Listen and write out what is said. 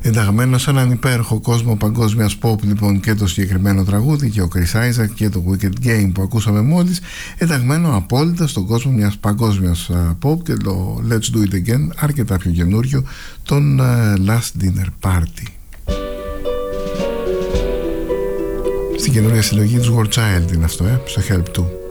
ενταγμένο σε έναν υπέροχο κόσμο παγκόσμιας pop λοιπόν και το συγκεκριμένο τραγούδι και ο Chris Isaac και το Wicked Game που ακούσαμε μόλις, ενταγμένο απόλυτα στον κόσμο μιας παγκόσμιας pop και το Let's Do It Again αρκετά πιο καινούριο, τον Last Dinner Party. Στην καινούρια συλλογή του War Child είναι αυτό, στο Help To.